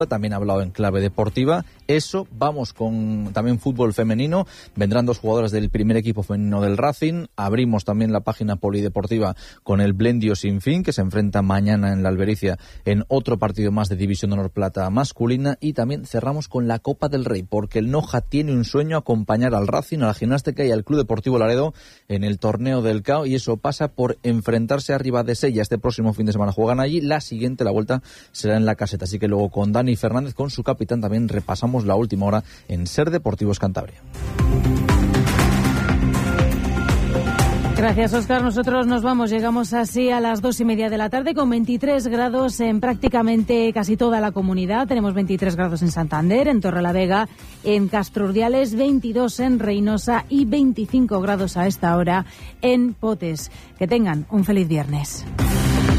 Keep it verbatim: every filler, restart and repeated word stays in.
también ha hablado en clave deportiva. Eso, vamos con también fútbol femenino. Vendrán dos jugadoras del primer equipo femenino del Racing. Abrimos también la página polideportiva con el Blendio Sinfín, que se enfrenta mañana en la Albericia en otro partido más de División de Honor Plata masculina. Y también cerramos con la Copa del Rey, porque el Noja tiene un sueño: acompañar al Racing, a la Gimnástica y al Club Deportivo Laredo en el torneo del C A O, y eso pasa por enfrentarse a Ribadesella. Este próximo fin de semana juegan allí. La siguiente, la vuelta, será en La Caseta. Así que luego con Dani Fernández, con su capitán, también repasamos la última hora en Ser Deportivos Cantabria. Gracias, Óscar. Nosotros nos vamos. Llegamos así a las dos y media de la tarde con veintitrés grados en prácticamente casi toda la comunidad. Tenemos veintitrés grados en Santander, en Torrelavega, en Castro Urdiales, veintidós en Reynosa y veinticinco grados a esta hora en Potes. Que tengan un feliz viernes.